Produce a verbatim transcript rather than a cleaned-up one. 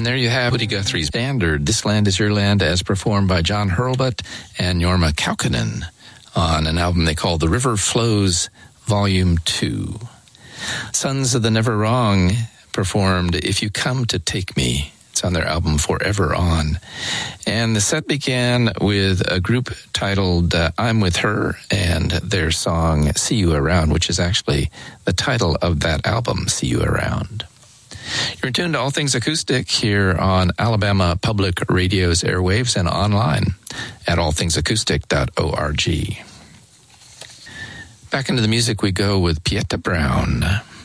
there you have Woody Guthrie's Standard, This Land Is Your Land, as performed by John Hurlbut and Jorma Kaukonen on an album they call The River Flows Volume two. Sons of the Never Wrong performed If You Come to Take Me. It's on their album Forever On. And the set began with a group titled uh, I'm With Her and their song See You Around, which is actually the title of that album, See You Around. You're tuned to All Things Acoustic here on Alabama Public Radio's airwaves and online at all things acoustic dot org. Back into the music we go with Pieta Brown.